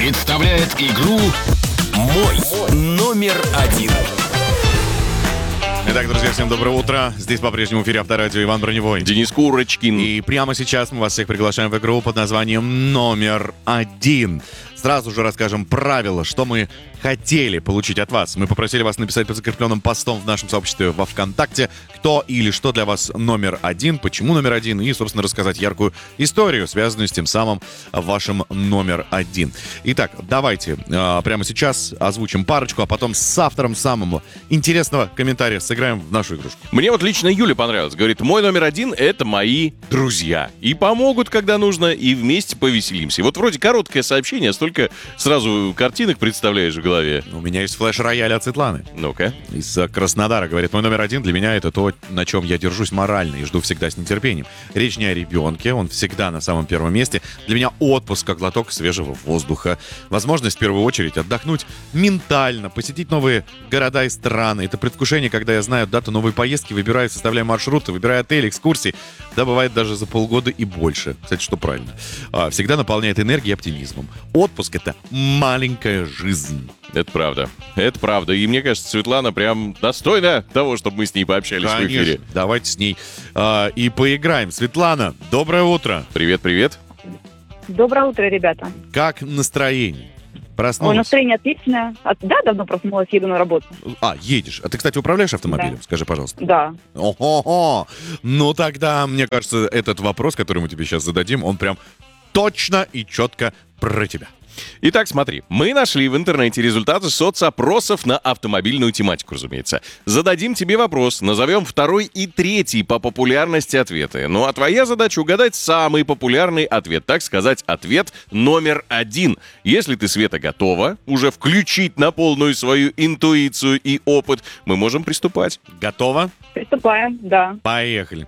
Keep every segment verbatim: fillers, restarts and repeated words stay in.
представляет игру «Мой номер один». Итак, друзья, всем доброе утро. Здесь по-прежнему в эфире Авторадио Иван Броневой. Денис Курочкин. И прямо сейчас мы вас всех приглашаем в игру под названием «Номер один». Сразу же расскажем правила, что мы хотели получить от вас. Мы попросили вас написать под закрепленным постом в нашем сообществе во ВКонтакте, кто или что для вас номер один, почему номер один, и, собственно, рассказать яркую историю, связанную с тем самым вашим номер один. Итак, давайте э, прямо сейчас озвучим парочку, а потом с автором самого интересного комментария сыграем в нашу игрушку. Мне вот лично Юля понравилось. Говорит, мой номер один — это мои друзья. И помогут, когда нужно, и вместе повеселимся. И вот вроде короткое сообщение, столько сразу картинок представляешь в голове. У меня есть флеш-рояль от Светланы. Ну-ка. Из Краснодара. Говорит, мой номер один для меня это то, на чем я держусь морально и жду всегда с нетерпением. Речь не о ребенке, он всегда на самом первом месте. Для меня отпуск, как глоток свежего воздуха. Возможность в первую очередь отдохнуть ментально, посетить новые города и страны. Это предвкушение, когда я знаю дату новой поездки, выбираю, составляю маршруты, выбираю отели, экскурсии. Да, бывает даже за полгода и больше. Кстати, что правильно. Всегда наполняет энергией и оптимизмом. Отпуск — это маленькая жизнь. Это правда. Это правда. И мне кажется, Светлана прям достойна того, чтобы мы с ней пообщались. Конечно. В эфире. Давайте с ней а, и поиграем. Светлана, доброе утро. Привет-привет. Доброе утро, ребята. Как настроение? Ой, Проснулась? настроение отличное. От- Да, давно проснулась, еду на работу. А, едешь. А ты, кстати, управляешь автомобилем? Да. Скажи, пожалуйста. Да. О-хо-хо. Ну, тогда, мне кажется, этот вопрос, который мы тебе сейчас зададим, он прям точно и четко про тебя. Итак, смотри, мы нашли в интернете результаты соцопросов на автомобильную тематику, разумеется. Зададим тебе вопрос, назовем второй и третий по популярности ответы. Ну а твоя задача угадать самый популярный ответ, так сказать, ответ номер один. Если ты, Света, готова уже включить на полную свою интуицию и опыт, мы можем приступать. Готова? Приступаем, да. Поехали.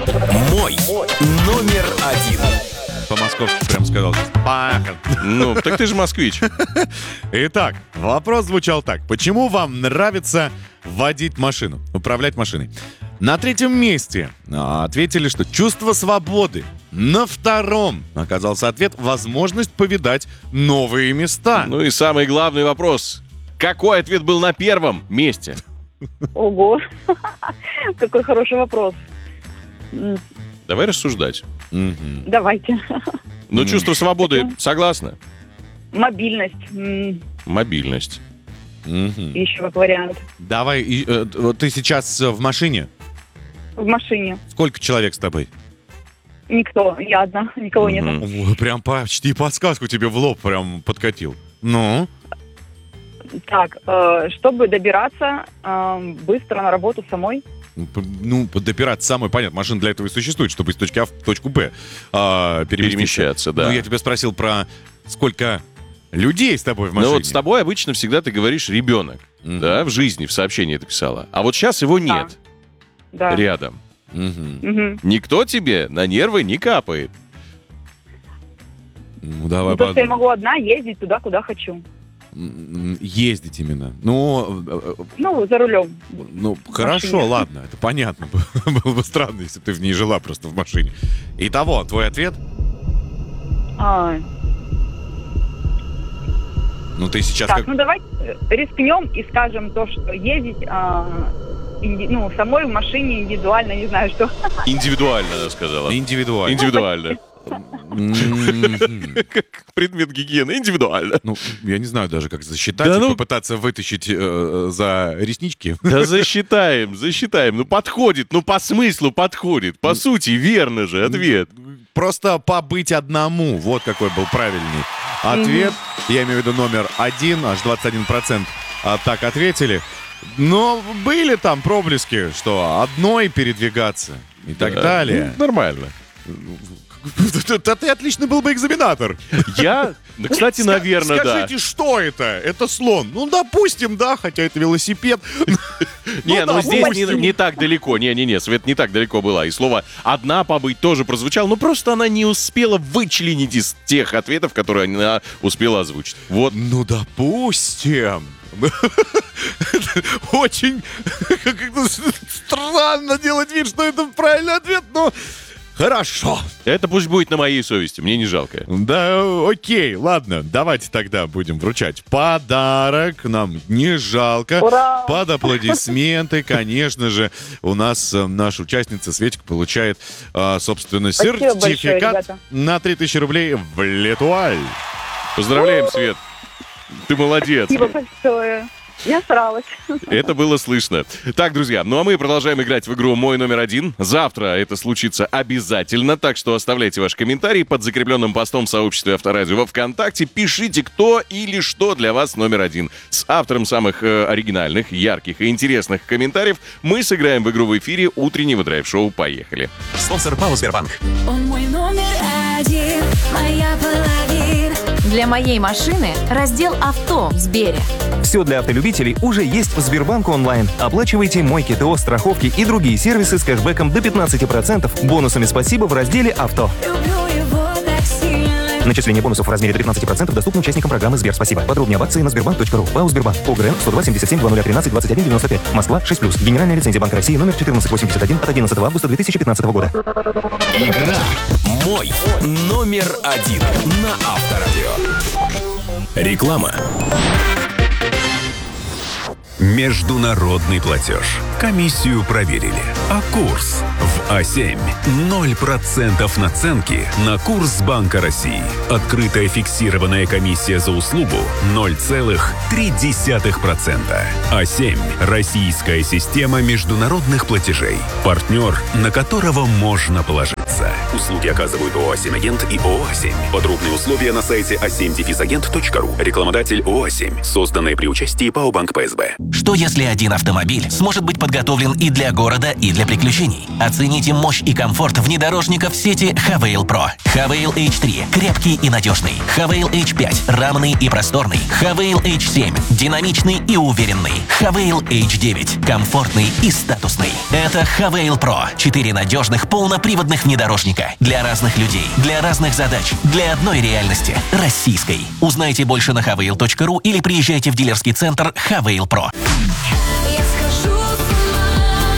«Мой номер один». По-московски прям сказал. Поехали. Ну, так ты же москвич. Итак, вопрос звучал так. Почему вам нравится водить машину, управлять машиной? На третьем месте а, ответили, что чувство свободы. На втором оказался ответ возможность повидать новые места. Ну и самый главный вопрос. Какой ответ был на первом месте? Ого. Какой хороший вопрос. М, Давай рассуждать. Мгм. Давайте. Ну, чувство свободы, согласна? Мобильность. М, Мобильность. Мгм. Еще как вариант. Давай, и, э, вот ты сейчас э, в машине? В машине. Сколько человек с тобой? Никто. Я одна. Никого нет. Мгм. О, прям почти подсказку тебе в лоб прям подкатил. Ну? Так, э, чтобы добираться э, быстро на работу самой. П- Ну, допираться самое понятно. Машина для этого и существует, чтобы из точки А в точку Б а, переместиться. Перемещаться, да. Ну, я тебя спросил про сколько людей с тобой в машине. Ну вот с тобой обычно всегда ты говоришь «ребенок». Мгм. Да, в жизни, в сообщении это писала. А вот сейчас его нет Да. рядом. Мгм. Мгм. Никто тебе на нервы не капает. Ну, давай Ну, то, что я под- могу одна ездить туда, куда хочу. М, ездить именно. Ну, э, э, Ну, за рулем. ну хорошо, машине. ладно, это понятно. Было бы странно, если бы ты в ней жила просто в машине. Итого, твой ответ? А, Ну, ты сейчас так, как... ну давай э, рискнем и скажем то, что ездить а, инди- ну, самой в машине индивидуально, не знаю, что. Индивидуально, она сказала. Индивидуально. Индивидуально. Мгм. Как предмет гигиены. Индивидуально. Ну, я не знаю даже, как засчитать Да и ну- попытаться вытащить э, за реснички. Да засчитаем, засчитаем. Ну подходит, ну по смыслу подходит. По сути, верно же ответ. Просто побыть одному. Вот какой был правильный ответ. Я имею в виду номер один, аж двадцать один процент так ответили. Но были там проблески, что одной передвигаться и так Да. далее. Ну, нормально. Да ты отличный был бы экзаменатор. Я, ну, кстати, наверное, да. Скажите, что это? Это слон. Ну, допустим, да, хотя это велосипед. Не, ну да, здесь не, допустим. не так далеко. Не-не-не, Свет не так далеко была. И слово «одна побыть» тоже прозвучало. Но просто она не успела вычленить из тех ответов, которые она успела озвучить. Вот. Ну, допустим. Очень как-то странно делать вид, что это правильный ответ, но Хорошо. Это пусть будет на моей совести, мне не жалко. Да, окей, ладно, давайте тогда будем вручать подарок. Нам не жалко. Ура! Под аплодисменты, конечно же, у нас э, наша участница Светик получает, э, собственно, Спасибо большое, сертификат ребята. на три тысячи рублей в Летуаль. Поздравляем, Свет. Ты молодец. Спасибо большое. Я старалась. Это было слышно. Так, друзья, ну а мы продолжаем играть в игру «Мой номер один». Завтра это случится обязательно, так что оставляйте ваши комментарии под закрепленным постом в сообществе Авторадио во ВКонтакте. Пишите, кто или что для вас номер один. С автором самых э, оригинальных, ярких и интересных комментариев мы сыграем в игру в эфире «Утреннего драйв-шоу». Поехали. Спонсор ПАО «Сбербанк». Он мой номер один, моя половина. Для моей машины раздел «Авто» в Сбере. Все для автолюбителей уже есть в Сбербанк онлайн. Оплачивайте мойки, ТО, страховки и другие сервисы с кэшбэком до пятнадцать процентов, бонусами «Спасибо» в разделе «Авто». Люблю его так сильно. Начисление бонусов в размере до пятнадцать процентов доступно участникам программы Сбер «Спасибо». Подробнее об акции на сбербанк точка ру. ПАО «Сбербанк». ОГРН сто два семьдесят семь два ноль тринадцать двадцать один девяносто пять. Москва шесть плюс. Генеральная лицензия Банка России номер четырнадцать восемьдесят один от одиннадцатого августа две тысячи пятнадцатого года. Игра «Мой номер один» на Авторадио. Реклама. Международный платеж. Комиссию проверили. А курс в А семь. ноль процентов наценки на курс Банка России. Открытая фиксированная комиссия за услугу ноль целых три десятых процента. А семь. Российская система международных платежей. Партнер, на которого можно положиться. Услуги оказывают ООО «А семь Агент» и ООО «А семь». Подробные условия на сайте а семь агент точка ру. Рекламодатель ООО «А семь». Созданное при участии ПАО «Банк ПСБ». Что если один автомобиль сможет быть подготовлен и для города, и для приключений? Оцените мощь и комфорт внедорожников сети Хавейл Про. Хавейл эйч три – крепкий и надежный. Хавейл эйч пять – рамный и просторный. Хавейл эйч семь – динамичный и уверенный. Хавейл эйч девять – комфортный и статусный. Это Хавейл Про. Четыре надежных полноприводных внедорожника. Для разных людей, для разных задач, для одной реальности – российской. Узнайте больше на хавейл точка ру или приезжайте в дилерский центр Хавейл Про. Я схожу с ума.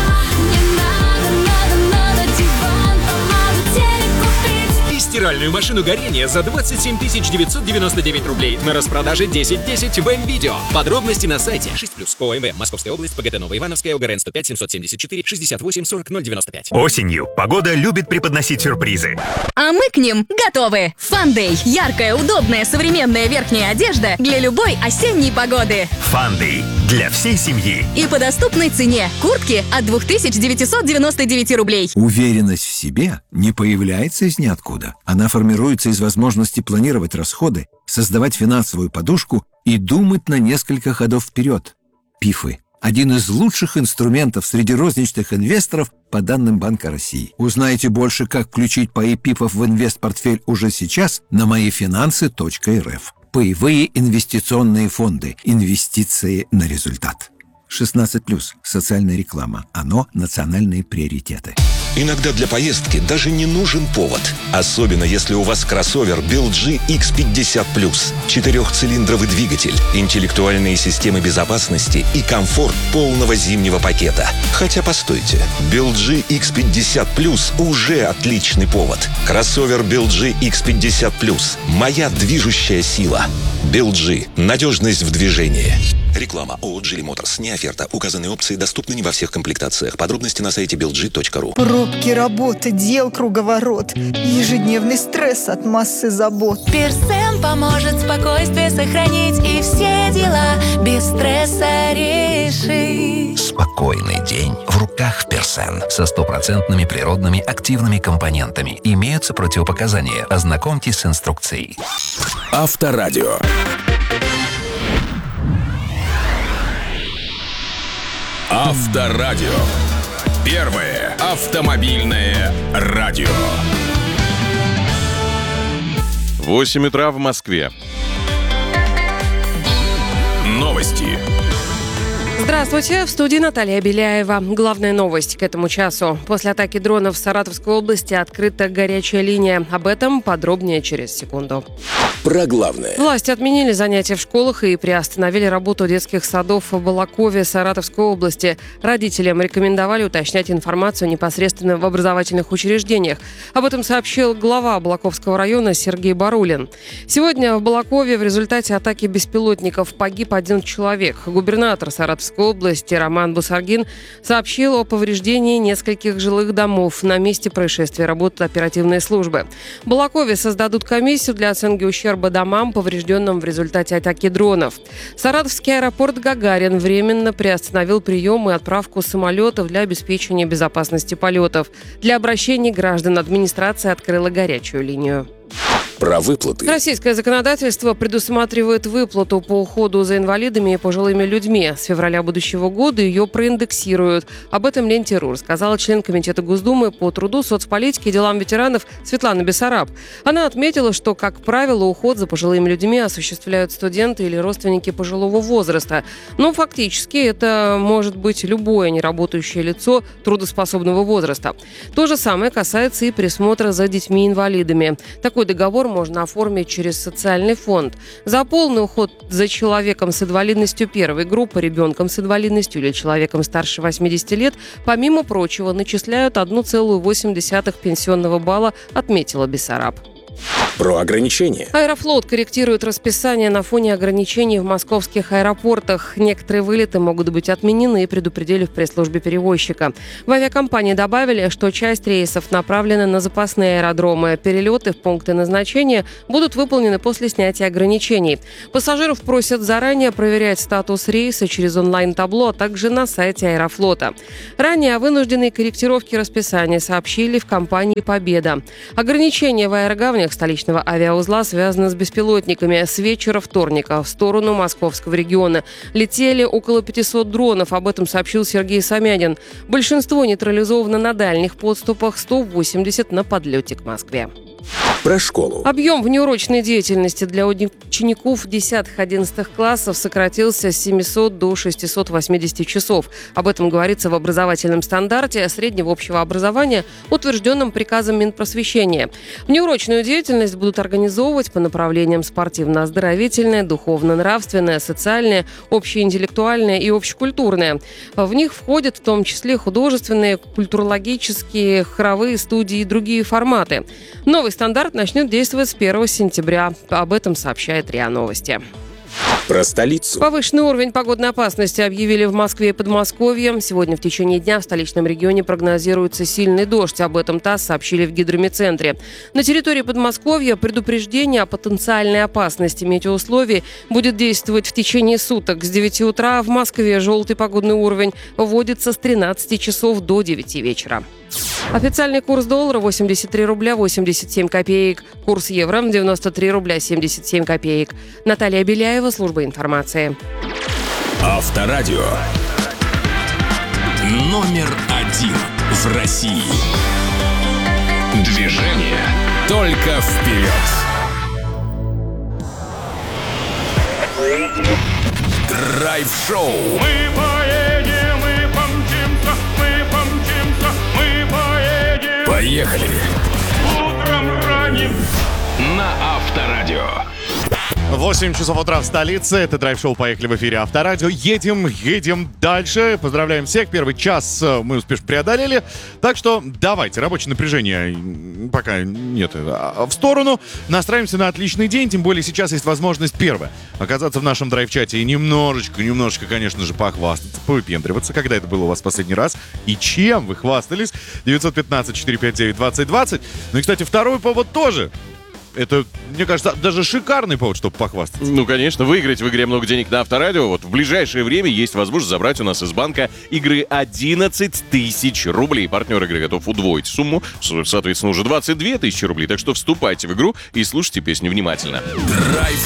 Не надо, надо, надо диван, помаду, телек купить. И стиральную машину горения за двадцать семь тысяч девятьсот девяносто девять рублей. На распродаже десять десять в М-видео. Подробности на сайте шесть плюс. ОМВ. Московская область. ПГТ Новоивановская. ОГРН сто пять семьсот семьдесят четыре шестьдесят восемь сорок ноль девяносто пять. Осенью погода любит преподносить сюрпризы. А мы к ним готовы. Фандэй. Яркая, удобная, современная верхняя одежда для любой осенней погоды. Фандэй для всей семьи. И по доступной цене. Куртки от две тысячи девятьсот девяносто девять рублей. Уверенность в себе не появляется из ниоткуда. Она формируется из возможности планировать расходы, создавать финансовую подушку и думать на несколько ходов вперед. ПИФы – один из лучших инструментов среди розничных инвесторов по данным Банка России. Узнайте больше, как включить паи ПИФов в инвестпортфель уже сейчас на моифинансы точка эр эф. Паевые инвестиционные фонды. Инвестиции на результат. шестнадцать плюс. Социальная реклама. Оно – национальные приоритеты. Иногда для поездки даже не нужен повод. Особенно если у вас кроссовер би эл джи икс пятьдесят плюс. Четырехцилиндровый двигатель, интеллектуальные системы безопасности и комфорт полного зимнего пакета. Хотя постойте, би эл джи икс пятьдесят плюс уже отличный повод. Кроссовер би эл джи икс пятьдесят плюс. Моя движущая сила. би эл джи. Надежность в движении. Реклама ООО «Джили Моторс». Не оферта. Указанные опции доступны не во всех комплектациях. Подробности на сайте би эл джи точка ру. Пробки, работы, дел круговорот. Ежедневный стресс от массы забот. Персен поможет спокойствие сохранить и все дела без стресса решить. Спокойный день в руках Персен со стопроцентными природными активными компонентами. Имеются противопоказания. Ознакомьтесь с инструкцией. Авторадио. Авторадио. Первое автомобильное радио. восемь утра в Москве. Новости. Здравствуйте, в студии Наталья Беляева. Главная новость к этому часу. После атаки дронов в Саратовской области открыта горячая линия. Об этом подробнее через секунду. Про главное. Власти отменили занятия в школах и приостановили работу детских садов в Балакове Саратовской области. Родителям рекомендовали уточнять информацию непосредственно в образовательных учреждениях. Об этом сообщил глава Балаковского района Сергей Барулин. Сегодня в Балакове в результате атаки беспилотников погиб один человек. Губернатор Саратовской области Роман Бусаргин сообщил о повреждении нескольких жилых домов. На месте происшествия работают оперативные службы. В Балакове создадут комиссию для оценки ущерба домам, поврежденным в результате атаки дронов. Саратовский аэропорт Гагарин временно приостановил прием и отправку самолетов для обеспечения безопасности полетов. Для обращений граждан администрация открыла горячую линию. Про выплаты. Российское законодательство предусматривает выплату по уходу за инвалидами и пожилыми людьми. С февраля будущего года ее проиндексируют. Об этом ленте РУ рассказала член Комитета Госдумы по труду, соцполитике и делам ветеранов Светлана Бессараб. Она отметила, что, как правило, уход за пожилыми людьми осуществляют студенты или родственники пожилого возраста. Но фактически это может быть любое неработающее лицо трудоспособного возраста. То же самое касается и присмотра за детьми-инвалидами. Такой договор можно оформить через социальный фонд. За полный уход за человеком с инвалидностью первой группы, ребенком с инвалидностью или человеком старше восьмидесяти лет, помимо прочего, начисляют одна целая восемь десятых пенсионного балла, отметила Бессараб. Про ограничения. Аэрофлот корректирует расписание на фоне ограничений в московских аэропортах. Некоторые вылеты могут быть отменены, предупредили в пресс-службе перевозчика. В авиакомпании добавили, что часть рейсов направлена на запасные аэродромы. Перелеты в пункты назначения будут выполнены после снятия ограничений. Пассажиров просят заранее проверять статус рейса через онлайн-табло, а также на сайте Аэрофлота. Ранее о вынужденной корректировке расписания сообщили в компании «Победа». Ограничения в аэрогавнях столичного авиаузла связаны с беспилотниками. С вечера вторника в сторону московского региона летели около пятисот дронов. Об этом сообщил Сергей Самядин. Большинство нейтрализовано на дальних подступах, сто восемьдесят на подлете к Москве. Про школу. Объем внеурочной деятельности для учеников десятых-одиннадцатых классов сократился с семисот до шестисот восьмидесяти часов. Об этом говорится в образовательном стандарте среднего общего образования, утвержденном приказом Минпросвещения. Внеурочную деятельность будут организовывать по направлениям спортивно-оздоровительное, духовно-нравственное, социальное, общеинтеллектуальное и общекультурное. В них входят в том числе художественные, культурологические, хоровые студии и другие форматы. Новый стандарт начнет действовать с первого сентября. Об этом сообщает РИА Новости. Про столицу. Повышенный уровень погодной опасности объявили в Москве и Подмосковье. Сегодня в течение дня в столичном регионе прогнозируется сильный дождь. Об этом ТАСС сообщили в гидрометцентре. На территории Подмосковья предупреждение о потенциальной опасности метеоусловий будет действовать в течение суток. С девяти утра в Москве желтый погодный уровень вводится с тринадцати часов до девяти вечера. Официальный курс доллара восемьдесят три рубля восемьдесят семь копеек. Курс евро девяносто три рубля семьдесят семь копеек. Наталья Беляева, служба информации. Авторадио. Номер один в России. Движение только вперед. Драйв-шоу. Мы поедем, мы помчимся, мы помчимся, мы поедем. Поехали. Утром ранним на Авторадио. восемь часов утра в столице. Это драйв-шоу «Поехали» в эфире Авторадио. Едем, едем дальше. Поздравляем всех. Первый час мы успешно преодолели. Так что давайте. Рабочее напряжение пока нет. В сторону. Настраиваемся на отличный день. Тем более сейчас есть возможность, первое, оказаться в нашем драйв-чате и немножечко, немножечко, конечно же, похвастаться, повыпендриваться. Когда это было у вас в последний раз? И чем вы хвастались? девятьсот пятнадцать четыреста пятьдесят девять двадцать двадцать. Ну и, кстати, второй повод тоже. Это, мне кажется, даже шикарный повод, чтобы похвастаться. Ну, конечно, выиграть в игре много денег на Авторадио. Вот в ближайшее время есть возможность забрать у нас из банка игры одиннадцать тысяч рублей. Партнер игры готов удвоить сумму, соответственно, уже двадцать две тысячи рублей. Так что вступайте в игру и слушайте песню внимательно. Драйв